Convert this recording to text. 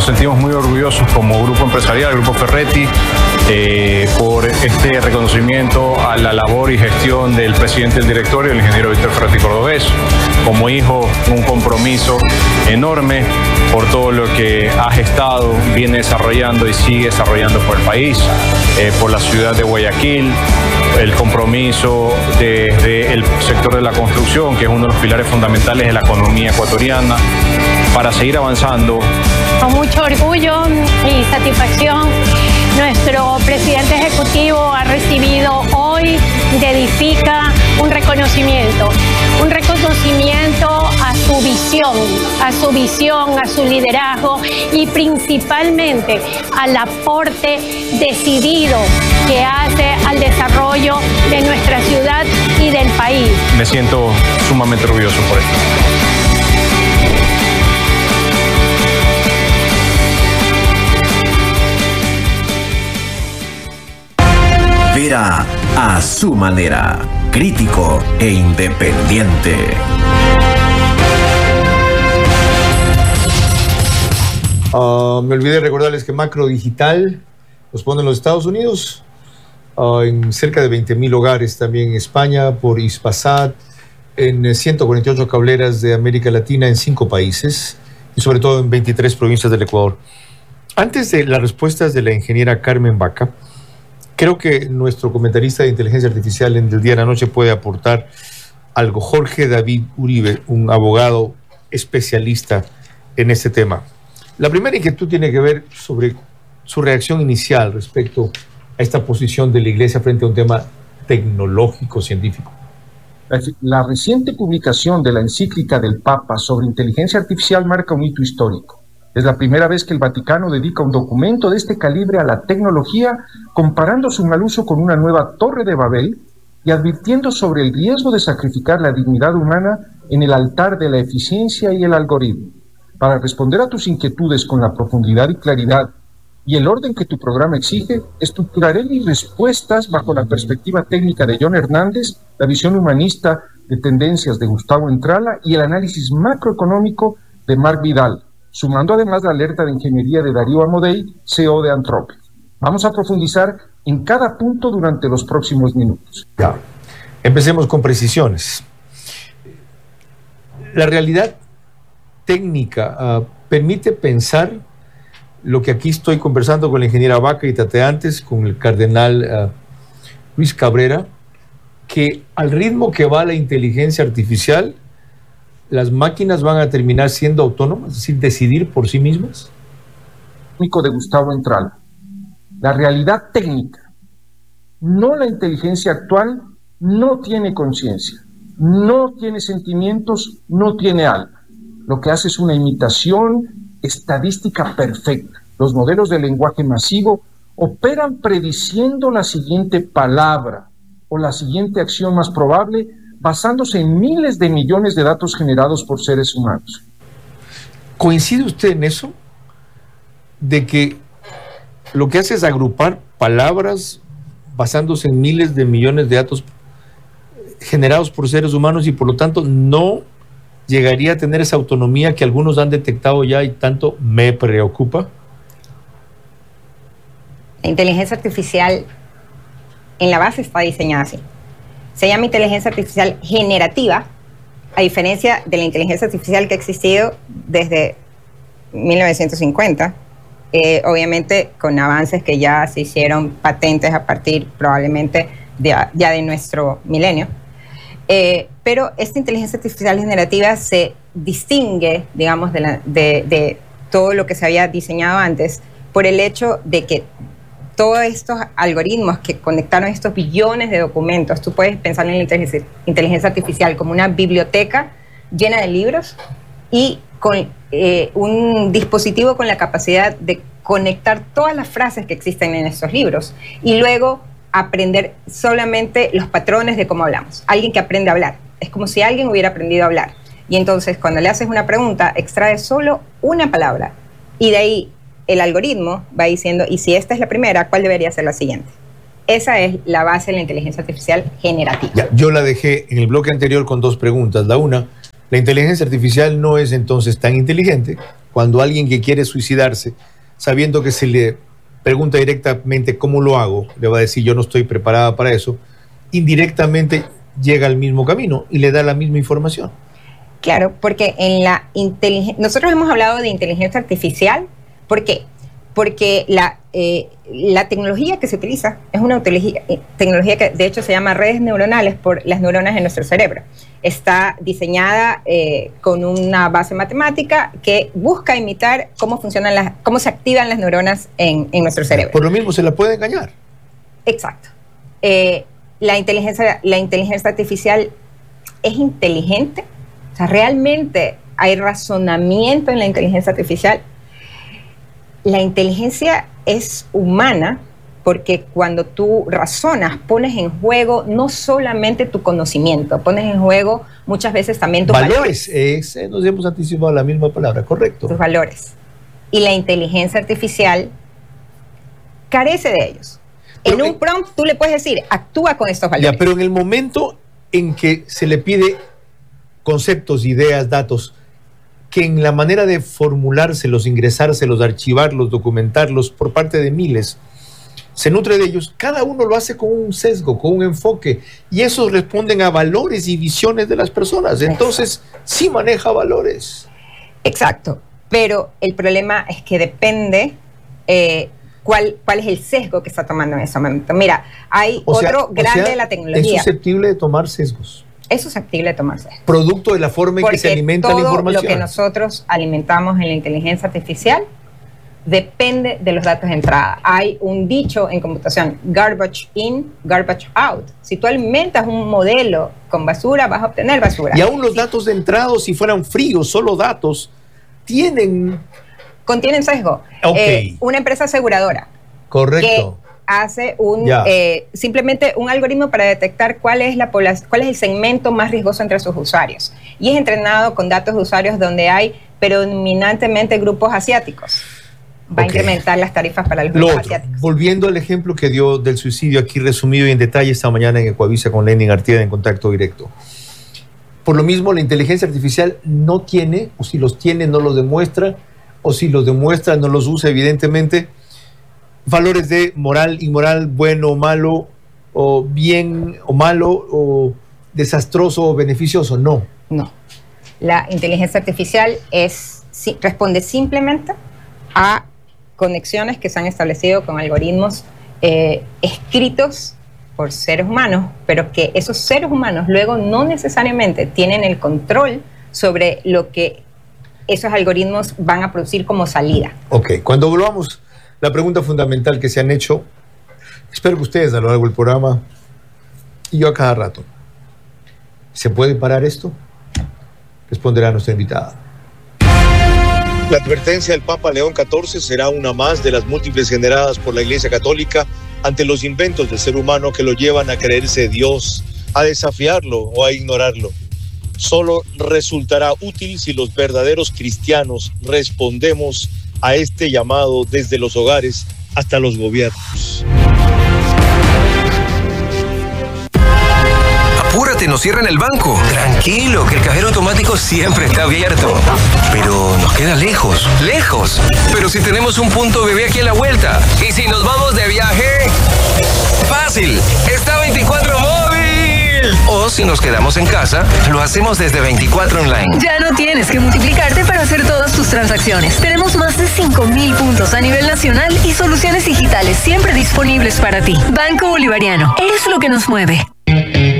sentimos muy orgullosos como grupo empresarial, Grupo Ferretti, por este reconocimiento a la labor y gestión del presidente del directorio, el ingeniero Víctor Ferretti Cordovés. Como hijo, un compromiso enorme por todo lo que ha gestado, viene desarrollando y sigue desarrollando por el país, por la ciudad de Guayaquil, el compromiso desde el sector de la construcción, que es uno de los pilares fundamentales de la economía ecuatoriana, para seguir avanzando. Con mucho orgullo y satisfacción, nuestro presidente ejecutivo ha recibido hoy de Edifica un reconocimiento a su visión, a su liderazgo y principalmente al aporte decidido que hace al desarrollo de nuestra ciudad y del país. Me siento sumamente orgulloso por esto. Vera a su manera, crítico e independiente. Me olvidé de recordarles que Macro Digital los pone en los Estados Unidos, en cerca de 20,000 hogares, también en España, por Hispasat, en 148 cableras de América Latina, en 5 países y sobre todo en 23 provincias del Ecuador. Antes de las respuestas de la ingeniera Carmen Vaca, creo que nuestro comentarista de inteligencia artificial en el día y la noche puede aportar algo. Jorge David Uribe, un abogado especialista en este tema. La primera inquietud tiene que ver sobre su reacción inicial respecto a esta posición de la Iglesia frente a un tema tecnológico, científico. La reciente publicación de la encíclica del Papa sobre inteligencia artificial marca un hito histórico. Es la primera vez que el Vaticano dedica un documento de este calibre a la tecnología, comparando su mal uso con una nueva Torre de Babel y advirtiendo sobre el riesgo de sacrificar la dignidad humana en el altar de la eficiencia y el algoritmo. Para responder a tus inquietudes con la profundidad y claridad y el orden que tu programa exige, estructuraré mis respuestas bajo la perspectiva técnica de John Hernández, la visión humanista de tendencias de Gustavo Entrala y el análisis macroeconómico de Marc Vidal, sumando además la alerta de ingeniería de Darío Amodei, CEO de Anthropic. Vamos a profundizar en cada punto durante los próximos minutos. Ya. Empecemos con precisiones. La realidad técnica permite pensar lo que aquí estoy conversando con la ingeniera Vaca y tateantes, con el cardenal Luis Cabrera, que al ritmo que va la inteligencia artificial, las máquinas van a terminar siendo autónomas, es decir, decidir por sí mismas. De Gustavo Entrala. La realidad técnica, no la inteligencia actual, no tiene conciencia, no tiene sentimientos, no tiene alma. Lo que hace es una imitación estadística perfecta. Los modelos de lenguaje masivo operan prediciendo la siguiente palabra o la siguiente acción más probable, basándose en miles de millones de datos generados por seres humanos. ¿Coincide usted en eso? De que lo que hace es agrupar palabras basándose en miles de millones de datos generados por seres humanos y por lo tanto no llegaría a tener esa autonomía que algunos han detectado ya y tanto me preocupa. La inteligencia artificial en la base está diseñada así. Se llama inteligencia artificial generativa, a diferencia de la inteligencia artificial que ha existido desde 1950, obviamente con avances que ya se hicieron patentes a partir probablemente ya de nuestro milenio. Pero esta inteligencia artificial generativa se distingue, digamos, de todo lo que se había diseñado antes por el hecho de que todos estos algoritmos que conectaron estos billones de documentos, tú puedes pensar en la inteligencia artificial como una biblioteca llena de libros y con un dispositivo con la capacidad de conectar todas las frases que existen en estos libros y luego aprender solamente los patrones de cómo hablamos. Alguien que aprende a hablar. Es como si alguien hubiera aprendido a hablar. Y entonces cuando le haces una pregunta, extrae solo una palabra y de ahí el algoritmo va diciendo, y si esta es la primera, ¿cuál debería ser la siguiente? Esa es la base de la inteligencia artificial generativa. Ya, yo la dejé en el bloque anterior con dos preguntas. La una, ¿la inteligencia artificial no es entonces tan inteligente cuando alguien que quiere suicidarse, sabiendo que se le pregunta directamente cómo lo hago, le va a decir yo no estoy preparada para eso, indirectamente llega al mismo camino y le da la misma información. Claro, porque en la nosotros hemos hablado de inteligencia artificial. ¿Por qué? Porque la tecnología que se utiliza es una tecnología que de hecho se llama redes neuronales por las neuronas en nuestro cerebro. Está diseñada con una base matemática que busca imitar cómo funcionan cómo se activan las neuronas en nuestro cerebro. Por lo mismo se la puede engañar. Exacto. La inteligencia artificial es inteligente. O sea, realmente hay razonamiento en la inteligencia artificial. La inteligencia es humana porque cuando tú razonas, pones en juego no solamente tu conocimiento, pones en juego muchas veces también tus valores. Nos hemos anticipado la misma palabra, correcto. Tus valores. Y la inteligencia artificial carece de ellos. En un prompt tú le puedes decir, actúa con estos valores. Ya, pero en el momento en que se le pide conceptos, ideas, datos, que en la manera de formulárselos, ingresárselos, archivarlos, documentarlos por parte de miles, se nutre de ellos, cada uno lo hace con un sesgo, con un enfoque, y esos responden a valores y visiones de las personas. Entonces, sí maneja valores. Exacto, pero el problema es que depende cuál es el sesgo que está tomando en ese momento. Mira, hay grande de la tecnología. Es susceptible de tomar sesgos. Es susceptible de tomarse. Producto de la forma en que se alimenta la información. Todo lo que nosotros alimentamos en la inteligencia artificial depende de los datos de entrada. Hay un dicho en computación, garbage in, garbage out. Si tú alimentas un modelo con basura, vas a obtener basura. Y aún los datos de entrada, si fueran fríos, solo datos, contienen sesgo. Okay. Una empresa aseguradora. Correcto. Que hace simplemente un algoritmo para detectar cuál es el segmento más riesgoso entre sus usuarios. Y es entrenado con datos de usuarios donde hay predominantemente grupos asiáticos. Va a incrementar las tarifas para los grupos asiáticos. Volviendo al ejemplo que dio del suicidio, aquí resumido y en detalle esta mañana en Ecuavisa con Lenin Artieda en Contacto Directo. Por lo mismo, la inteligencia artificial no tiene, o si los tiene, no los demuestra, o si los demuestra, no los usa, evidentemente, valores de moral, inmoral, bueno o malo, o bien o malo, o desastroso o beneficioso. No. La inteligencia artificial responde simplemente a conexiones que se han establecido con algoritmos escritos por seres humanos, pero que esos seres humanos luego no necesariamente tienen el control sobre lo que esos algoritmos van a producir como salida. Ok, cuando volvamos, la pregunta fundamental que se han hecho, espero que ustedes a lo largo del programa y yo a cada rato, ¿se puede parar esto? Responderá nuestra invitada. La advertencia del Papa León XIV será una más de las múltiples generadas por la Iglesia Católica ante los inventos del ser humano que lo llevan a creerse Dios, a desafiarlo o a ignorarlo. Solo resultará útil si los verdaderos cristianos respondemos a este llamado desde los hogares hasta los gobiernos. Apúrate, nos cierran el banco. Tranquilo, que el cajero automático siempre está abierto. Pero nos queda lejos. Pero si tenemos un punto bebé aquí a la vuelta. ¿Y si nos vamos de viaje? Fácil, está 24 móvil. O si nos quedamos en casa, lo hacemos desde 24 online. Ya no tienes que multiplicarte para hacer todas tus transacciones. Tenemos más de 5,000 puntos a nivel nacional y soluciones digitales siempre disponibles para ti. Banco Bolivariano, es lo que nos mueve.